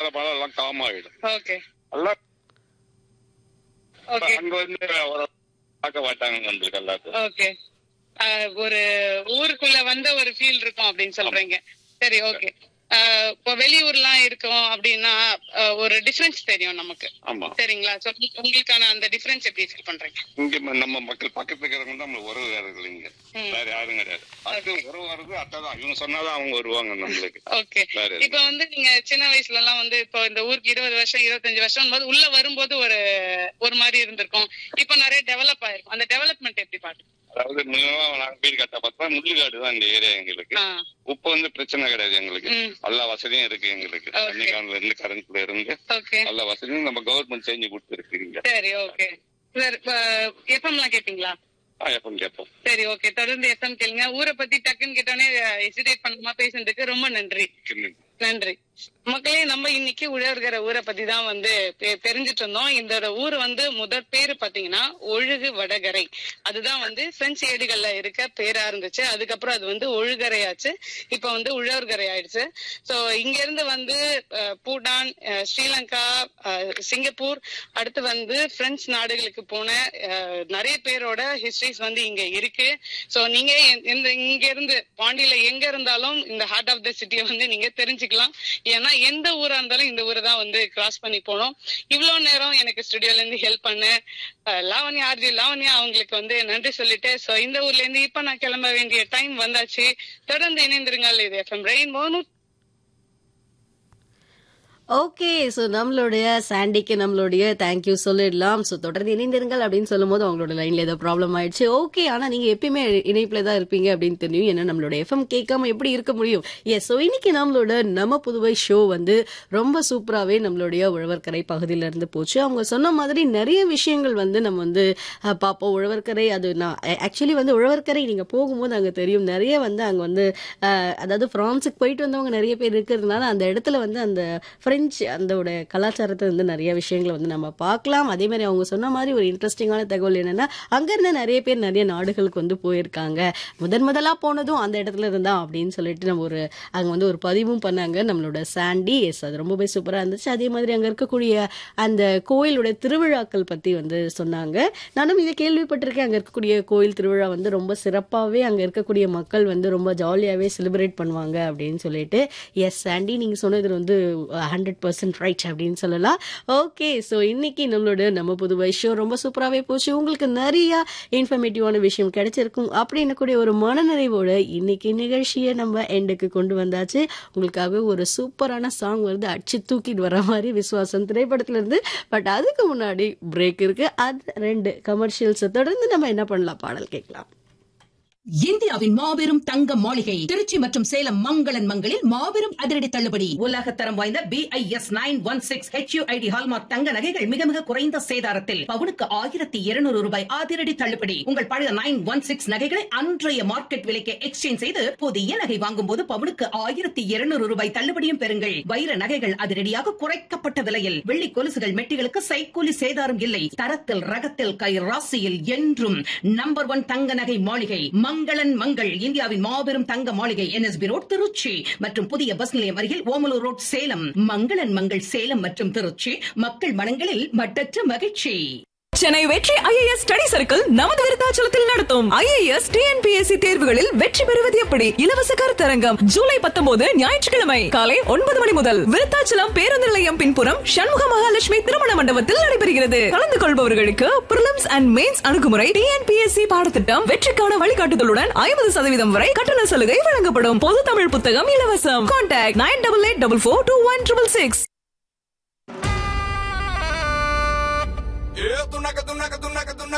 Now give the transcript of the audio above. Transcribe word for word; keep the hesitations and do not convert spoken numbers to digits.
பழம் எல்லாம் காம் ஆயிடும். ஓகே எல்லாம் ஓகே அங்க வந்து ஒரு பார்க்க மாட்டாங்க நம்மளுக்கு எல்லாத்தையும். ஓகே ஒரு ஊருக்குள்ள வந்த ஒரு ஃபீல் இருக்கும் அப்படின்னு சொல்றீங்க. சரி ஓகே. இப்போ வெளியூர்லாம் இருக்கோம் அப்படின்னா அஹ், ஒரு டிஃபரன்ஸ் தெரியும் நமக்கு. ஆமா, சரிங்களா? So, உங்களுக்கான அந்த டிஃபரன்ஸ் எப்படி ஃபீல் பண்றீங்க? இங்க ம- நம்ம மக்கள் பக்கத்துல இருக்கிறவங்க தான் நம்ம உறவுகாரர்கள். இங்க ம். வேற யாரும் கிடையாது. அது உறவு வருது அத்தான் இவங்க சொன்னாதான் அவங்க வருவாங்க நம்மளுக்கு. ஓகே. வேற இப்ப வந்து நீங்க சின்ன வயசுல எல்லாம் வந்து இப்போ இந்த ஊருக்கு இருபது வருஷம் இருபத்தஞ்சு வருஷம் போது உள்ள வரும்போது ஒரு ஒரு மாதிரி இருந்திருக்கும். இப்ப நிறைய டெவலப் ஆயிருக்கும். அந்த டெவலப்மெண்ட் எப்படி பாருங்க? அதாவது மினிமம் நாங்க வீடு கட்ட பார்த்தா முள்ளுக்காடு தான் இந்த ஏரியா எங்களுக்கு. ஆ. உப்பு வந்து பிரச்சனை கிடையாது எங்களுக்கு. ம். எல்லா வசதியும் இருக்கு எங்களுக்கு. Okay. தண்ணி கான்ல இருந்து கரண்ட்ல இருந்து ஓகே எல்லா வசதியும் நம்ம கவர்மெண்ட் செஞ்சு கொடுத்துருக்கு இங்க. சரி ஓகே. சார் எஃப்எம் எல்லாம் கேட்டீங்களா? எப்பவும் கேட்போம். சரி ஓகே. தொடர்ந்து எஃப்எம் கேளுங்க. ஊரை பத்தி டக்குன்னு கேட்டோன்னே ஹெசிடேட் பண்ணாம பேசுறதுக்கு ரொம்ப நன்றி. நன்றி மக்களே. நம்ம இன்னைக்கு உழவர்கிற ஊரை பத்தி தான் வந்து தெ- தெரிஞ்சிட்டு இருந்தோம். இந்த ஊர் வந்து முதற் பேரு பாத்தீங்கன்னா ஒழுகு வடகரை. அதுதான் வந்து பிரெஞ்சு ஏடுகள்ல இருக்க பேரா இருந்துச்சு. அதுக்கப்புறம் அது வந்து ஒழுகரையாச்சு. இப்ப வந்து உழவர்கரை ஆயிடுச்சு. சோ இங்க இருந்து வந்து அஹ், பூட்டான், அஹ், ஸ்ரீலங்கா, அஹ், சிங்கப்பூர், அடுத்து வந்து பிரெஞ்சு நாடுகளுக்கு போன அஹ், நிறைய பேரோட ஹிஸ்டரிஸ் வந்து இங்க இருக்கு. சோ நீங்க எ- இந்த இங்க இருந்து பாண்டியில எங்க இருந்தாலும் இந்த ஹார்ட் ஆஃப் த சிட்டியை வந்து நீங்க தெரிஞ்சுக்கலாம். ஏன்னா எந்த ஊரா இருந்தாலும் இந்த ஊரை தான் வந்து கிராஸ் பண்ணி போனோம். இவ்வளவு நேரம் எனக்கு ஸ்டுடியோல இருந்து ஹெல்ப் பண்ண அஹ், லாவண்யா ஆர்ஜி லாவண்யா அவங்களுக்கு வந்து நன்றி சொல்லிட்டு சோ இந்த ஊர்ல இருந்து இப்ப நான் கிளம்ப வேண்டிய டைம் வந்தாச்சு. தொடர்ந்து இணைந்திருங்கள். இது எஃப்எம் ரெயின்போ. ஓகே. ஸோ நம்மளுடைய சாண்டிக்கு நம்மளுடைய தேங்க்யூ சொல்லிடலாம். ஸோ தொடர்ந்து இணைந்திருங்கள் அப்படின்னு சொல்லும் போது அவங்களோட லைன்ல ஏதோ ப்ராப்ளம் ஆயிடுச்சு. ஓகே. ஆனா நீங்க எப்பயுமே இணைப்புல தான் இருப்பீங்க அப்படின்னு தெரியும். ஏன்னா நம்மளோட எஃப்எம் கேட்காம எப்படி இருக்க முடியும்? எஸ். ஸோ இன்னைக்கு நம்மளோட நம்ம புதுவை ஷோ வந்து ரொம்ப சூப்பராகவே நம்மளுடைய உழவர்கரை பகுதியில இருந்து போச்சு. அவங்க சொன்ன மாதிரி நிறைய விஷயங்கள் வந்து நம்ம வந்து அஹ், பார்ப்போம். உழவர்கரை அது நான் ஆக்சுவலி வந்து உழவர்கரை நீங்க போகும்போது அங்க தெரியும் நிறைய வந்து அங்க வந்து அஹ், அதாவது பிரான்ஸுக்கு போயிட்டு வந்தவங்க நிறைய பேர் இருக்கிறதுனால அந்த இடத்துல வந்து அந்த பிரெஞ்சு அதோட கலாச்சாரத்தை வந்து நிறைய விஷயங்களை வந்து நம்ம பார்க்கலாம். அதே மாதிரி அவங்க சொன்ன மாதிரி ஒரு இன்ட்ரெஸ்டிங்கான தகவல் என்னன்னா அங்கிருந்து நிறைய பேர் நிறைய நாடுகளுக்கு வந்து போயிருக்காங்க. முதன் முதலா போனதும் அந்த இடத்துல இருந்தா அப்படின்னு சொல்லிட்டு நம்ம ஒரு அங்க வந்து ஒரு பதிவும் பண்ணாங்க நம்மளோட சாண்டி. எஸ், அது ரொம்பவே சூப்பரா இருந்துச்சு. அதே மாதிரி அங்க இருக்கக்கூடிய அந்த கோயிலுடைய திருவிழாக்கள் பத்தி வந்து சொன்னாங்க. நானும் இதை கேள்விப்பட்டிருக்கேன். அங்க இருக்கக்கூடிய கோயில் திருவிழா வந்து ரொம்ப சிறப்பாவே அங்க இருக்கக்கூடிய மக்கள் வந்து ரொம்ப ஜாலியாவே செலிப்ரேட் பண்ணுவாங்க அப்படின்னு சொல்லிட்டு. எஸ் சாண்டி, நீங்க சொன்னது வந்து ஹண்ட்ரட் பர்சன்ட் ரைட் அப்படின்னு சொல்லலாம். ஓகே. ஸோ இன்னைக்கு நம்மளோட நம்ம புதுவை ஷோ ரொம்ப சூப்பராகவே போச்சு. உங்களுக்கு நிறைய இன்ஃபர்மேட்டிவான விஷயம் கிடைச்சிருக்கும் அப்படின்னு கூடிய ஒரு மனநிறைவோட இன்னைக்கு நிகழ்ச்சியை நம்ம எண்டுக்கு கொண்டு வந்தாச்சு. உங்களுக்காக ஒரு சூப்பரான சாங் வருது, அடிச்சு தூக்கிட்டு வர மாதிரி, விஸ்வாசம் திரைப்படத்துல இருந்து. பட் அதுக்கு முன்னாடி பிரேக் இருக்கு. அது ரெண்டு கமர்ஷியல்ஸ் தொடர்ந்து நம்ம என்ன பண்ணலாம், பாடல் கேட்கலாம். இந்தியாவின் மாபெரும் தங்க மாளிகை திருச்சி மற்றும் சேலம் மங்களன் மங்களில் மாபெரும் அதிரடி தள்ளுபடி. உலக தரம் வாய்ந்த B I S nine one six H you I D hallmark தங்க நகைகள் மிக மிக குறைந்த சேதாரத்தில் பவுனுக்கு ஆயிரத்தி இருநூறு ரூபாய் அதிரடி தள்ளுபடி. உங்கள் பழைய நைன் ஒன் சிக்ஸ் நகைகளை அன்றைய மார்க்கெட் விலைக்கு எக்ஸ்சேஞ்ச் செய்து புதிய நகை வாங்கும் போது பவுனுக்கு ஆயிரத்தி இருநூறு ரூபாய் தள்ளுபடியும் பெறுங்கள். வைர நகைகள் அதிரடியாக குறைக்கப்பட்ட விலையில். வெள்ளி கொலுசுகள் மெட்டிகளுக்கு சைக்கூலி சேதாரம் இல்லை. தரத்தில் ரகத்தில் கை ராசியில் என்றும் நம்பர் ஒன் தங்க நகை மாளிகை மங்களன் மங்கள். இந்தியாவின் மாபெரும் தங்க மாளிகை N S B road Trichy மற்றும் புதிய பஸ் நிலையம் அருகில் ஓமலூர் ரோட் சேலம். மங்களன் மங்கள் சேலம் மற்றும் திருச்சி. மக்கள் மனங்களில் மட்டற்ற மகிழ்ச்சி. சென்னை வெற்றி ஐஏஎஸ் ஸ்டடி சர்க்கிள் நமது விருத்தாச்சலத்தில் நடத்தும் ஐஏஎஸ் டிஎன்பிஎஸ்சி தேர்வுகளில் வெற்றி பெறுவது எப்படி இலவச கருத்தரங்கம் ஜூலை பத்தொன்பது ஞாயிற்றுக்கிழமை காலை ஒன்பது மணி முதல் விருத்தாச்சலம் பேருந்து நிலையம் பின்புறம் சண்முக மகாலட்சுமி திருமண மண்டபத்தில் நடைபெறுகிறது. கலந்து கொள்பவர்களுக்கு பிரிலிம்ஸ் அண்ட் மெயின்ஸ் அணுகுமுறை, டிஎன்பிஎஸ்சி பாடத்திட்டம், வெற்றிக்கான வழிகாட்டுதலுடன் ஐம்பது சதவீதம் வரை கட்டண சலுகை வழங்கப்படும். பொது தமிழ் புத்தகம் இலவசம். Contact nine double eight double four two one triple six. Yeah, tunaka tunaka tunaka tunaka